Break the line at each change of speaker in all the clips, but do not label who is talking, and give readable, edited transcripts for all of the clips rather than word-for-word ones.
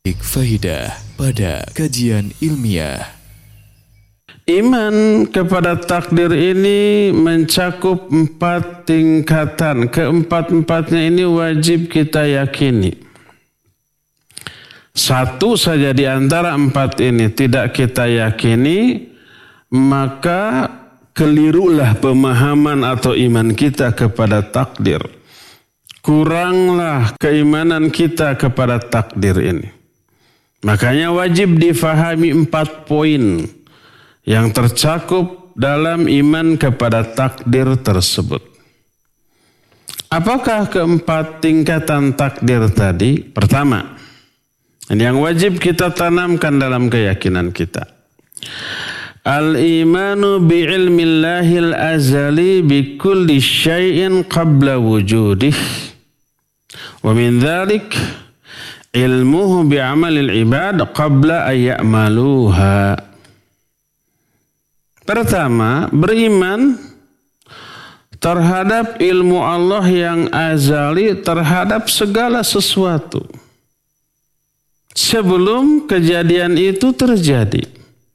Faidah pada kajian ilmiah.
Iman kepada takdir ini mencakup 4 tingkatan. Keempat-empatnya ini wajib kita yakini. Satu saja di antara 4 ini tidak kita yakini, maka kelirulah pemahaman atau iman kita kepada takdir. Kuranglah keimanan kita kepada takdir ini. Makanya wajib difahami 4 poin yang tercakup dalam iman kepada takdir tersebut. Apakah keempat tingkatan takdir tadi? Pertama, yang wajib kita tanamkan dalam keyakinan kita. Al-imanu bi'ilmillahil azali bi kulli syai'in qabla wujudih. Wa min dhalik ilmuhu bi'amalil ibad qabla ayya'maluha. Pertama, beriman terhadap ilmu Allah yang azali terhadap segala sesuatu sebelum kejadian itu terjadi.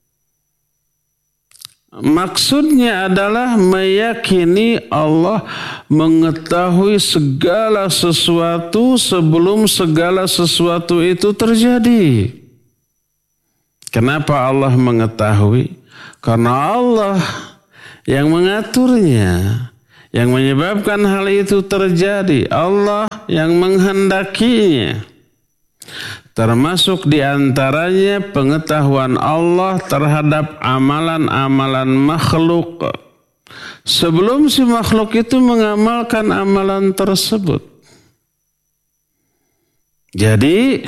Maksudnya adalah meyakini Allah mengetahui segala sesuatu sebelum segala sesuatu itu terjadi. Kenapa Allah mengetahui? Karena Allah yang mengaturnya, yang menyebabkan hal itu terjadi. Allah yang menghendakinya. Termasuk di antaranya pengetahuan Allah terhadap amalan-amalan makhluk sebelum si makhluk itu mengamalkan amalan tersebut. Jadi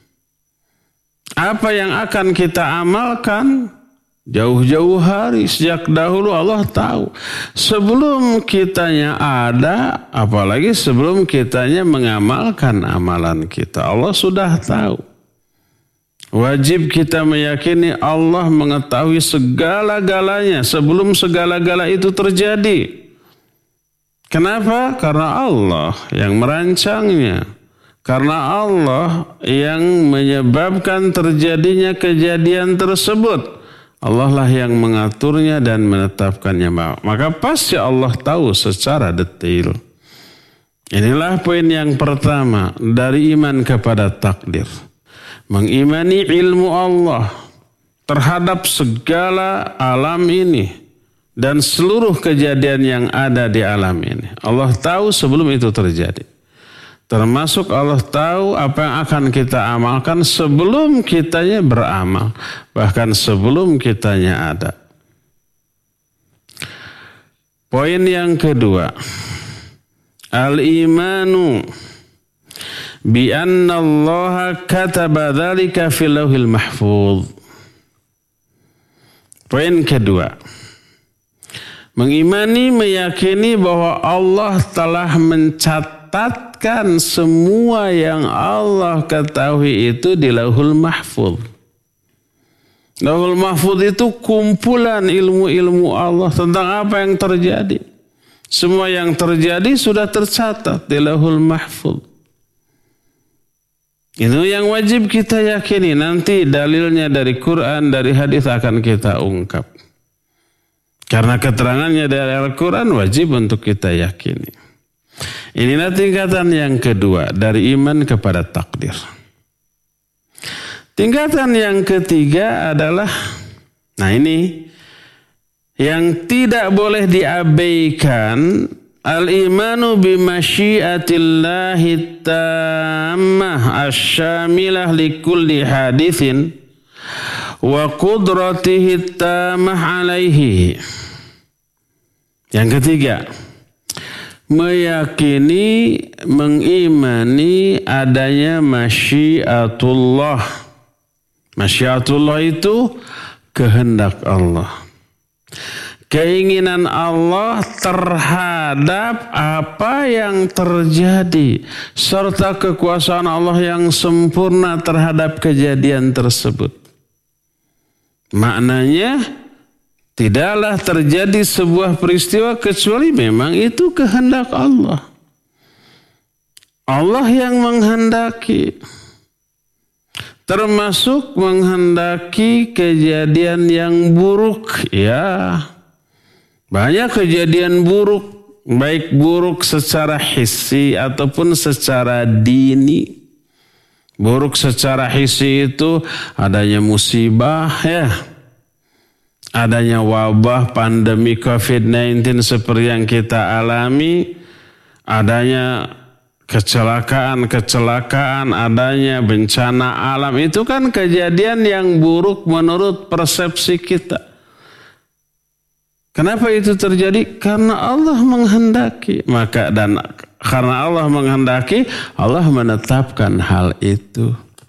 apa yang akan kita amalkan jauh-jauh hari sejak dahulu Allah tahu. Sebelum kitanya ada, apalagi sebelum kitanya mengamalkan amalan kita, Allah sudah tahu. Wajib kita meyakini Allah mengetahui segala-galanya sebelum segala-gala itu terjadi. Kenapa? Karena Allah yang merancangnya. Karena Allah yang menyebabkan terjadinya kejadian tersebut. Allah lah yang mengaturnya dan menetapkannya. Maka pasti Allah tahu secara detail. Inilah poin yang pertama dari iman kepada takdir. Mengimani ilmu Allah terhadap segala alam ini dan seluruh kejadian yang ada di alam ini. Allah tahu sebelum itu terjadi. Termasuk Allah tahu apa yang akan kita amalkan sebelum kitanya beramal. Bahkan sebelum kitanya ada. Poin yang kedua. Al-imanu bi anna Allah kataba dzalika fil lauhil mahfuz. Poin kedua. Mengimani, meyakini bahwa Allah telah mencatatkan semua yang Allah ketahui itu di Lauhul Mahfuz. Lauhul Mahfuz itu kumpulan ilmu-ilmu Allah tentang apa yang terjadi. Semua yang terjadi sudah tercatat di Lauhul Mahfuz. Itu yang wajib kita yakini. Nanti dalilnya dari Quran, dari hadis akan kita ungkap. Karena keterangannya dari Al-Quran wajib untuk kita yakini. Inilah tingkatan yang kedua dari iman kepada takdir. Tingkatan yang ketiga adalah, nah ini yang tidak boleh diabaikan, al-imanu bimasyiatillahi tammah asyamilah likulli hadithin wa qudratihi tammah alaihi. Yang ketiga, meyakini, mengimani adanya masyiatullah. Masyiatullah itu kehendak Allah. Keinginan Allah terhadap apa yang terjadi. Serta kekuasaan Allah yang sempurna terhadap kejadian tersebut. Maknanya, tidaklah terjadi sebuah peristiwa kecuali memang itu kehendak Allah. Allah yang menghendaki. termasuk menghendaki kejadian yang buruk. Ya, banyak kejadian buruk, baik buruk secara hissi ataupun secara dini. Buruk secara hissi itu adanya musibah, ya, adanya wabah pandemi COVID-19 seperti yang kita alami, adanya kecelakaan, adanya bencana alam. Itu kan kejadian yang buruk menurut persepsi kita. Kenapa itu terjadi? Karena Allah menghendaki. Dan karena Allah menghendaki, Allah menetapkan hal itu.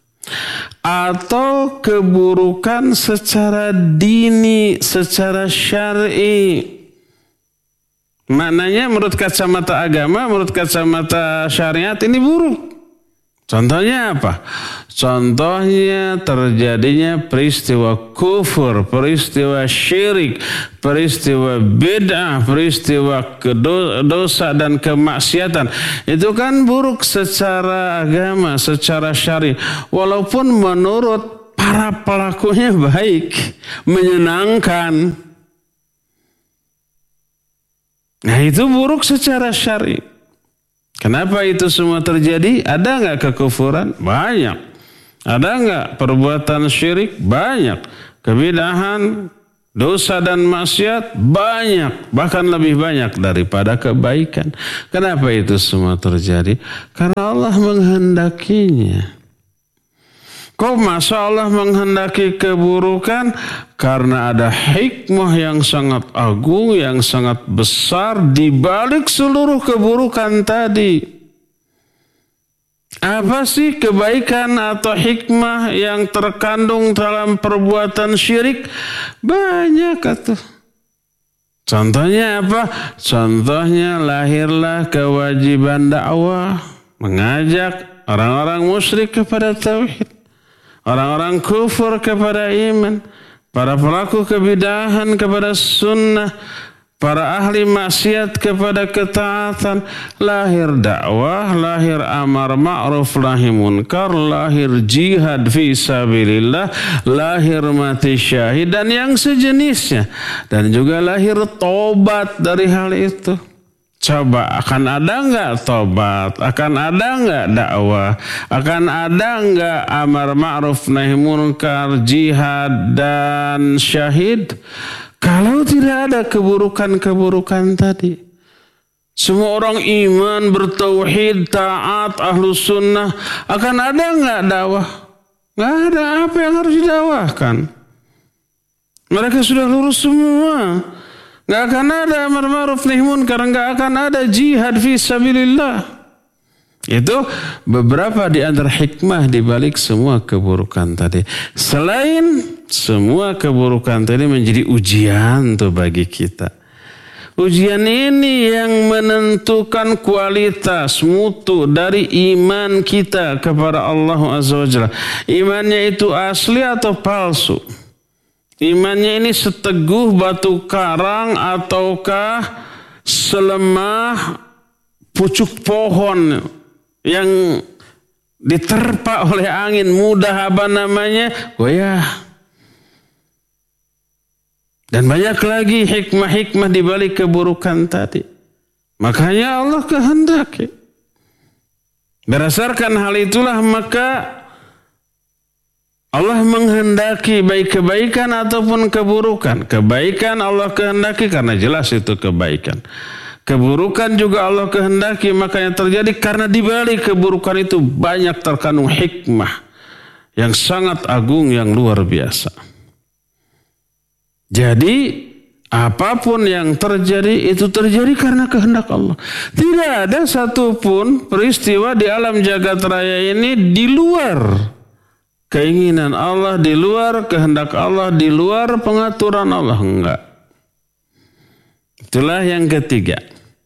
Atau keburukan secara dini, secara syar'i. Maknanya menurut kacamata agama, menurut kacamata syariat ini buruk. Contohnya apa? Contohnya terjadinya peristiwa kufur, peristiwa syirik, peristiwa bid'ah, peristiwa dosa dan kemaksiatan. Itu kan buruk secara agama, secara syari. Walaupun menurut para pelakunya baik, menyenangkan. Nah, itu buruk secara syari. Kenapa itu semua terjadi? Ada nggak kekufuran? Banyak. Ada nggak perbuatan syirik? Banyak. Kebidahan, dosa dan maksiat? Banyak. Bahkan lebih banyak daripada kebaikan. Kenapa itu semua terjadi? Karena Allah menghendakinya. Kok masa Allah menghendaki keburukan? Karena ada hikmah yang sangat agung, yang sangat besar di balik seluruh keburukan tadi. Apa sih kebaikan atau hikmah yang terkandung dalam perbuatan syirik? Banyak atuh. Contohnya apa? Contohnya lahirlah kewajiban dakwah, mengajak orang-orang musyrik kepada tauhid. Orang-orang kufur kepada iman, para pelaku kebidahan kepada sunnah, para ahli maksiat kepada ketaatan. Lahir dakwah, lahir amar ma'ruf nahi munkar, lahir jihad fi sabilillah, lahir mati syahid dan yang sejenisnya. Dan juga lahir tobat dari hal itu. Coba, akan ada nggak tobat? Akan ada nggak dakwah? Akan ada nggak amar ma'ruf nahi munkar, jihad dan syahid? Kalau tidak ada keburukan-keburukan tadi. Semua orang iman, bertauhid, taat, ahlus sunnah. Akan ada nggak dakwah? Nggak ada. Apa yang harus didakwahkan? Mereka sudah lurus semua. Nggak akan ada amar ma'ruf nahi munkar, nggak akan ada jihad fi sabilillah. Itu beberapa di antara hikmah di balik semua keburukan tadi. Selain semua keburukan tadi menjadi ujian tuh bagi kita. Ujian ini yang menentukan kualitas mutu dari iman kita kepada Allah Azza wa Jalla. Imannya itu asli atau palsu? Imannya ini seteguh batu karang ataukah selemah pucuk pohon yang diterpa oleh angin, mudah goyah. Dan banyak lagi hikmah-hikmah di balik keburukan tadi. Makanya Allah kehendaki. Berdasarkan hal itulah maka Allah menghendaki baik kebaikan ataupun keburukan. Kebaikan Allah kehendaki karena jelas itu kebaikan. Keburukan juga Allah kehendaki, makanya terjadi karena di balik keburukan itu banyak terkandung hikmah yang sangat agung, yang luar biasa. Jadi apapun yang terjadi itu terjadi karena kehendak Allah. Tidak ada satupun peristiwa di alam jagat raya ini di luar keinginan Allah, di luar kehendak Allah, di luar pengaturan Allah. Enggak. Itulah yang ketiga.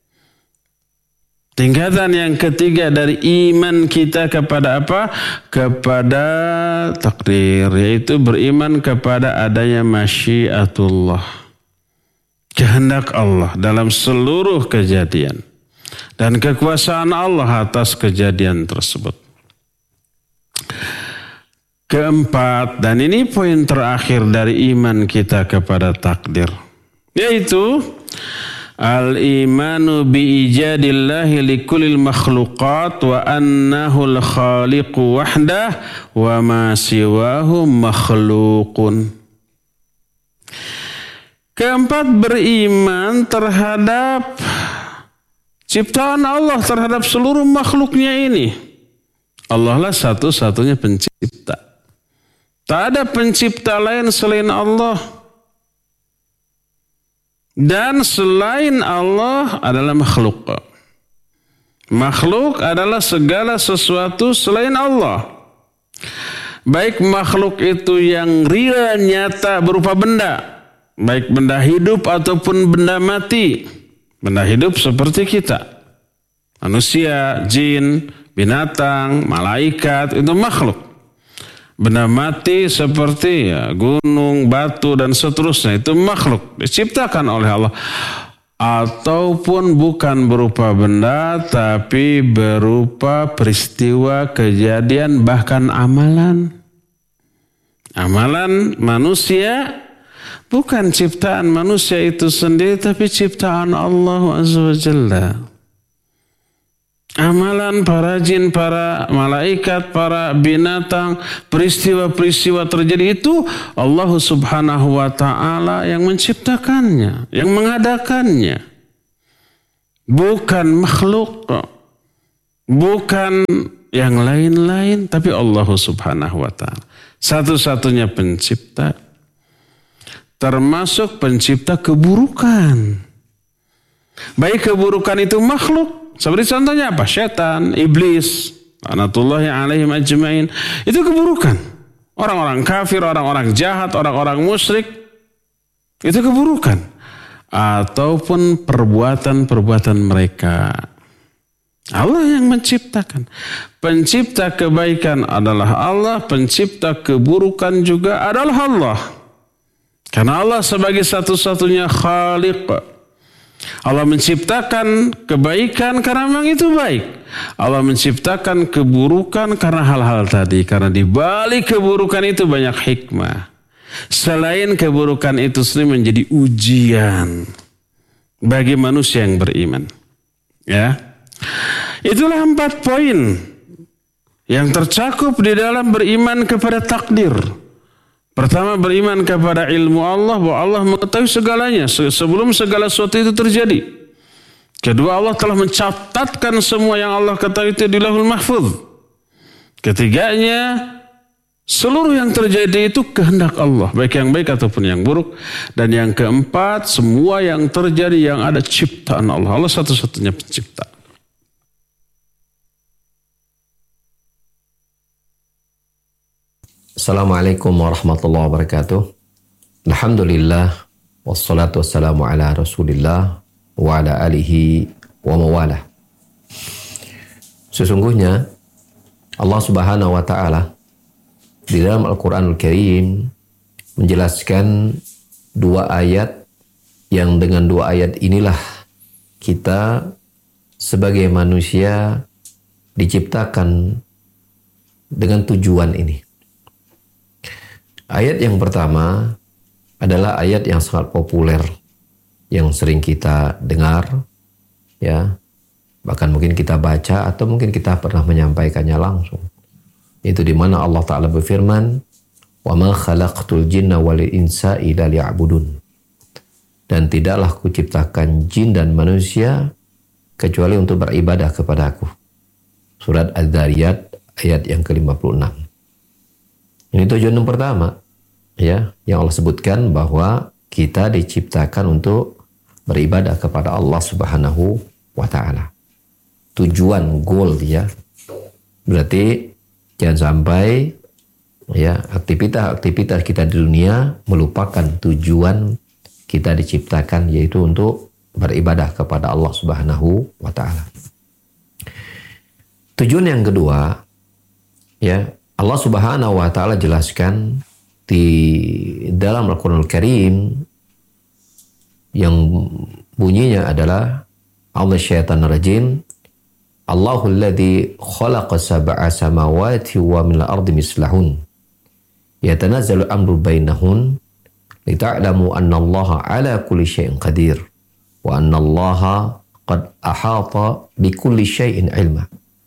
Tingkatan yang ketiga dari iman kita kepada apa? Kepada takdir, yaitu beriman kepada adanya masyiatullah, kehendak Allah dalam seluruh kejadian dan kekuasaan Allah atas kejadian tersebut. keempat, dan ini poin terakhir dari iman kita kepada takdir, yaitu al-imanu bi-ijadillahi likulil makhluqat wa annahul khaliqu wahdah wa ma siwahu makhluqun. Keempat, beriman terhadap ciptaan Allah, terhadap seluruh makhluknya ini. Allah lah satu-satunya pencipta. Tak ada pencipta lain selain Allah. Dan selain Allah adalah makhluk. Makhluk adalah segala sesuatu selain Allah. Baik makhluk itu yang real, nyata, berupa benda. Baik benda hidup ataupun benda mati. Benda hidup seperti kita. Manusia, jin, binatang, malaikat, itu makhluk. Benda mati seperti gunung, batu, dan seterusnya. Itu makhluk. Diciptakan oleh Allah. Ataupun bukan berupa benda, tapi berupa peristiwa, kejadian, bahkan amalan. Amalan manusia bukan ciptaan manusia itu sendiri, tapi ciptaan Allah Azza wa Jalla. Amalan para jin, para malaikat, para binatang, peristiwa-peristiwa terjadi itu Allah Subhanahu wa Ta'ala yang menciptakannya, yang mengadakannya. Bukan makhluk, bukan yang lain-lain, tapi Allah Subhanahu wa Ta'ala. Satu-satunya pencipta, termasuk pencipta keburukan. Baik keburukan itu makhluk. Seperti contohnya apa? Setan, iblis, laknatullahi alaihim ajmain. Itu keburukan. Orang-orang kafir, orang-orang jahat, orang-orang musyrik. Itu keburukan. Ataupun perbuatan-perbuatan mereka. Allah yang menciptakan. Pencipta kebaikan adalah Allah. Pencipta keburukan juga adalah Allah. Karena Allah sebagai satu-satunya khaliq. Allah menciptakan kebaikan karena memang itu baik. Allah menciptakan keburukan karena hal-hal tadi. Karena di balik keburukan itu banyak hikmah. Selain keburukan itu sendiri menjadi ujian bagi manusia yang beriman. Ya, itulah 4 poin yang tercakup di dalam beriman kepada takdir. Pertama, beriman kepada ilmu Allah, bahwa Allah mengetahui segalanya sebelum segala sesuatu itu terjadi. Kedua, Allah telah mencatatkan semua yang Allah ketahui itu di Lauhul Mahfuz. Ketiganya, seluruh yang terjadi itu kehendak Allah, baik yang baik ataupun yang buruk. Dan yang keempat, semua yang terjadi yang ada ciptaan Allah. Allah satu-satunya pencipta.
Assalamualaikum warahmatullahi wabarakatuh. Alhamdulillah wassalatu wassalamu ala Rasulillah wa ala alihi wa mawalah. Sesungguhnya Allah Subhanahu wa taala di dalam Al-Qur'anul Karim menjelaskan 2 ayat yang dengan 2 ayat inilah kita sebagai manusia diciptakan dengan tujuan ini. Ayat yang pertama adalah ayat yang sangat populer, yang sering kita dengar, ya, bahkan mungkin kita baca atau mungkin kita pernah menyampaikannya langsung. Itu di mana Allah Ta'ala berfirman, "Wa ma khalaqtul jinna wal insa illa liya'budun." Dan tidaklah kuciptakan jin dan manusia kecuali untuk beribadah kepadaku. Surat Ad-Dariyat ayat yang ke-56. Ini tujuan yang pertama, ya, yang Allah sebutkan bahwa kita diciptakan untuk beribadah kepada Allah Subhanahu wa Ta'ala. Tujuan, goal, ya. Berarti jangan sampai, ya, aktivitas kita di dunia melupakan tujuan kita diciptakan, yaitu untuk beribadah kepada Allah Subhanahu wa Ta'ala. Tujuan yang kedua, ya, Allah Subhanahu wa Ta'ala jelaskan di dalam Al-Qur'anul Karim yang bunyinya adalah Allah syaitanir rajim, Allahul ladzi khalaqa sab'a samawati wa minal ardi mislahun yatanazzalu amru bainahun lita'lamu anna Allah ala kulli syai'in qadir wa anna Allah qad ahata bi kulli syai'in ilma.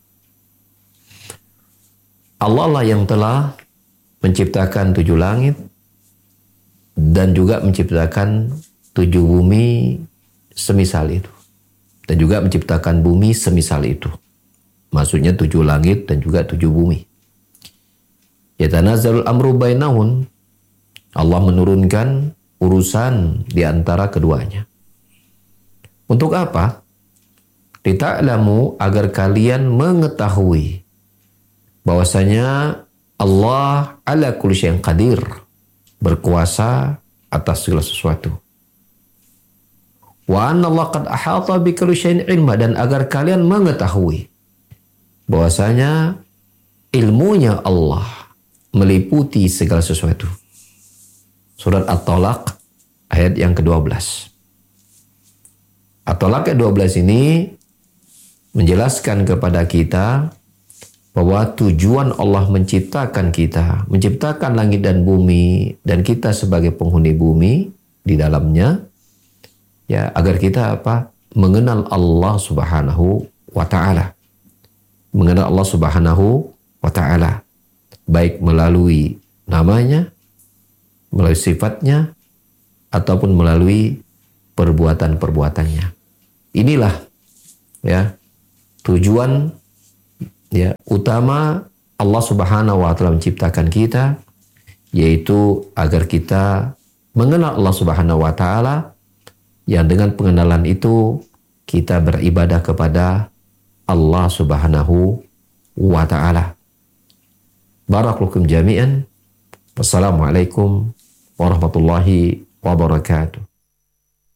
Allah lah yang telah menciptakan 7 langit dan juga menciptakan 7 bumi semisal itu. Dan juga menciptakan bumi semisal itu. Maksudnya 7 langit dan juga 7 bumi. Yatanazzalul amru bainahun. Allah menurunkan urusan di antara keduanya. Untuk apa? Lita'lamu, agar kalian mengetahui bahwasanya Allah ala kulli syai'in qadir, berkuasa atas segala sesuatu. Wa anna Allah qad ahata bi kulli syai'in ilma, dan agar kalian mengetahui bahwasanya ilmunya Allah meliputi segala sesuatu. Surat At-Talaq ayat yang ke-12. At-Talaq ayat 12 ini menjelaskan kepada kita bahwa tujuan Allah menciptakan kita, menciptakan langit dan bumi, dan kita sebagai penghuni bumi di dalamnya, ya, agar kita apa? Mengenal Allah Subhanahu wa Ta'ala. Mengenal Allah Subhanahu wa Ta'ala, baik melalui namanya, melalui sifatnya, ataupun melalui perbuatan-perbuatannya. Inilah, ya, tujuan, ya, utama Allah Subhanahu wa Ta'ala menciptakan kita, yaitu agar kita mengenal Allah Subhanahu wa Ta'ala, yang dengan pengenalan itu kita beribadah kepada Allah Subhanahu wa Ta'ala. Barakallahu jami'an. Wassalamualaikum warahmatullahi wabarakatuh.